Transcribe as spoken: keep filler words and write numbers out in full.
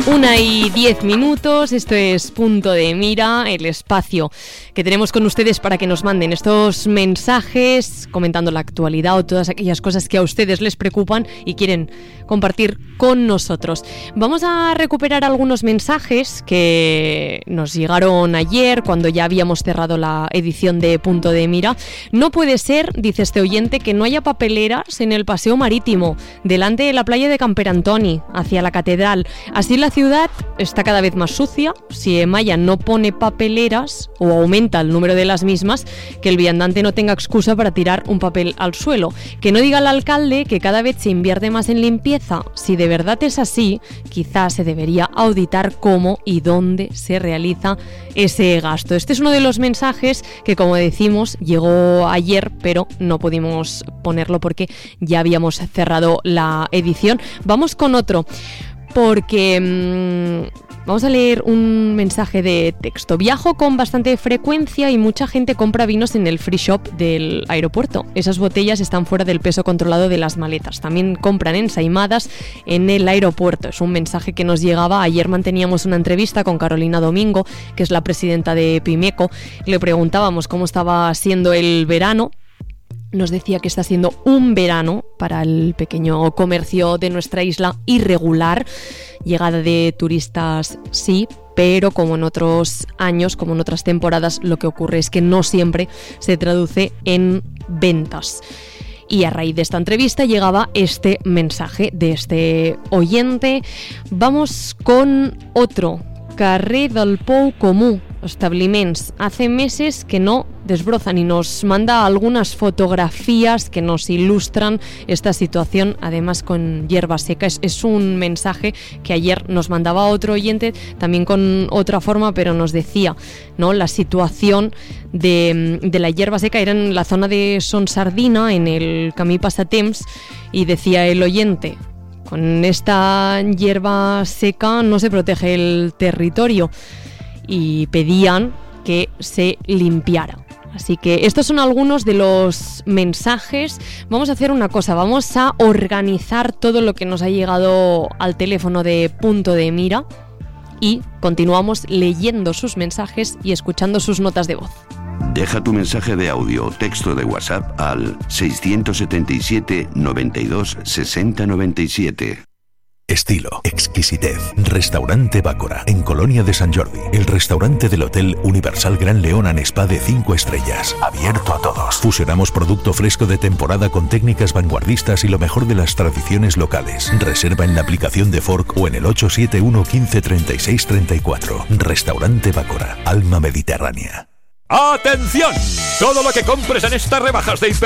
Una y diez minutos, esto es Punto de Mira, el espacio que tenemos con ustedes para que nos manden estos mensajes comentando la actualidad o todas aquellas cosas que a ustedes les preocupan y quieren compartir con nosotros. Vamos a recuperar algunos mensajes que nos llegaron ayer cuando ya habíamos cerrado la edición de Punto de Mira. No puede ser, dice este oyente, que no haya papeleras en el paseo marítimo delante de la playa de Camperantoni hacia la catedral. Así la ciudad está cada vez más sucia. Si Emaya no pone papeleras o aumenta el número de las mismas, que el viandante no tenga excusa para tirar un papel al suelo. Que no diga el alcalde que cada vez se invierte más en limpieza. Si de verdad es así, quizás se debería auditar cómo y dónde se realiza ese gasto. Este es uno de los mensajes que, como decimos, llegó ayer, pero no pudimos ponerlo porque ya habíamos cerrado la edición. Vamos con otro. Porque mmm, vamos a leer un mensaje de texto. Viajo con bastante frecuencia y mucha gente compra vinos en el free shop del aeropuerto. Esas botellas están fuera del peso controlado de las maletas. También compran ensaimadas en el aeropuerto. Es un mensaje que nos llegaba. Ayer manteníamos una entrevista con Carolina Domingo, que es la presidenta de Pimeco. Le preguntábamos cómo estaba siendo el verano. Nos decía que está siendo un verano para el pequeño comercio de nuestra isla irregular. Llegada de turistas sí, pero como en otros años, como en otras temporadas, lo que ocurre es que no siempre se traduce en ventas. Y a raíz de esta entrevista llegaba este mensaje de este oyente. Vamos con otro. Carrer del Pou Comú, establiments. Hace meses que no desbrozan y nos manda algunas fotografías que nos ilustran esta situación, además con hierba seca. Es, es un mensaje que ayer nos mandaba otro oyente, también con otra forma, pero nos decía, ¿no?, la situación de, de la hierba seca. Era en la zona de Son Sardina, en el Camí Passatemps, y decía el oyente: con esta hierba seca no se protege el territorio, y pedían que se limpiara. Así que estos son algunos de los mensajes. Vamos a hacer una cosa, vamos a organizar todo lo que nos ha llegado al teléfono de Punto de Mira y continuamos leyendo sus mensajes y escuchando sus notas de voz. Deja tu mensaje de audio o texto de WhatsApp al seiscientos setenta y siete, noventa y dos, sesenta, noventa y siete. Estilo, exquisitez. Restaurante Bácora, en Colonia de San Jordi. El restaurante del Hotel Universal Gran León and Spa de cinco estrellas. Abierto a todos. Fusionamos producto fresco de temporada con técnicas vanguardistas y lo mejor de las tradiciones locales. Reserva en la aplicación de Fork o en el ocho siete uno, quince, treinta y seis, treinta y cuatro. Restaurante Bácora, alma mediterránea. ¡Atención! Todo lo que compres en estas rebajas de